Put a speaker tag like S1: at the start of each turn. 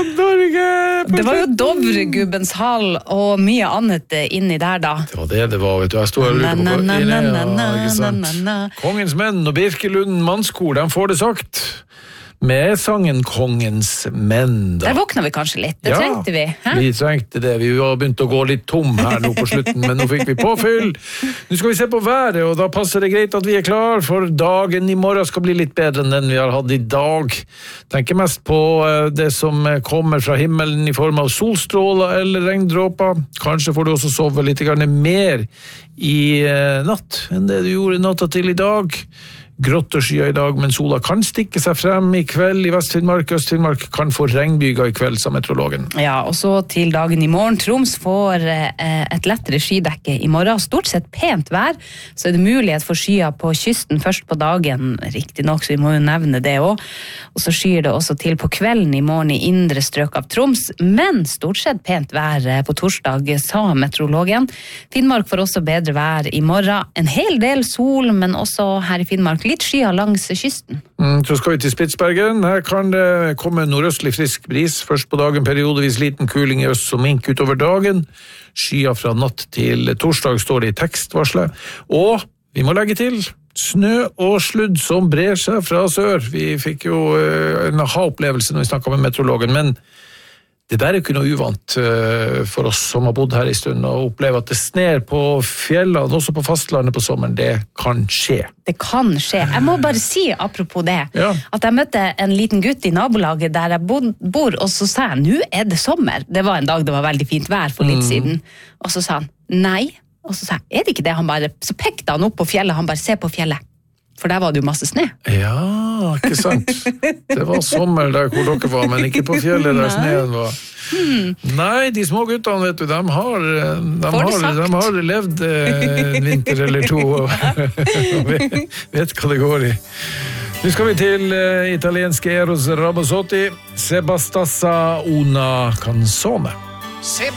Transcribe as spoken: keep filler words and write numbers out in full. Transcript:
S1: Norge!
S2: Det var jo Dovregubbens hall og mye annet inni der da.
S1: Det var det det var, vet du. Jeg stod og lurte på hva inni, ja, ikke sant? Kongens menn og Birkelund mannskor, de får det sagt. Med sangen Kongens menn da.
S2: Der våkna vi kanskje litt, det
S1: ja,
S2: trengte vi. Hæ?
S1: Vi trengte det, vi har begynt å gå litt tom her nå på slutten, men nå fikk vi påfyll. Nå skal vi se på været, og da passer det greit at vi er klar, for dagen i morgen skal bli litt bedre enn den vi har hatt i dag. Tenker mest på det som kommer fra himmelen i form av solstråler eller regndråper. Kanskje får du også sove litt grann mer i natt enn det du gjorde natta til i dag. Grått og skyer i dag, men sola kan stikke seg frem i kveld i Vest-Finnmark. Øst-Finnmark kan få regnbyger i kveld, sa meteorologen.
S2: Ja, og så til dagen i morgen. Troms får eh, et lettere skydekke i morgen. Stort sett pent vær, så er det mulighet for skyer på kysten først på dagen. Riktig nok, så vi må jo nevne det også. Og så skyer det også til på kvelden i morgen i indre strøk av Troms, men stort sett pent vær på torsdag, sa meteorologen. Finnmark får også bedre vær i morgen. En hel del sol, men også her i Finnmark litt skyer langs kysten.
S1: Mm, så skal vi til Spitsbergen. Her kan det komme nordøstlig frisk bris. Først på dagen periodevis liten kuling i øst som mink utover dagen. Skyer fra natt til torsdag står det i tekstvarslet. Og vi må legge til snø og sludd som brer seg fra sør. Vi fikk jo en aha-opplevelse når vi snakket med meteorologen, men det der er ikke noe uvant for oss som har bodd her i stund, og oppleve at det sner på fjellene, også på fastlandet på sommeren. Det kan skje.
S2: Det kan skje. Jeg må bare si, apropos det,
S1: ja.
S2: At jeg møtte en liten gutt i nabolaget der jeg bor, og så sa jeg, nå er det sommer. Det var en dag det var veldig fint vær for litt mm. siden. Og så sa han, nei. Og så sa jeg, er det ikke det? Han bare, så pekte han opp på fjellet, han bare, se på fjellet. For der var det jo masse snø.
S1: Ja, ikke sant. Det var sommer der hvor dere var, men ikke på fjellet der snøen var. Hmm. Nei, de små guttene, vet du, de har, de har, de har levd en vinter eller to, og vet, vet hva det går i. Nå skal vi til italienske Eros Ramazzotti, Sebastassa una canzone.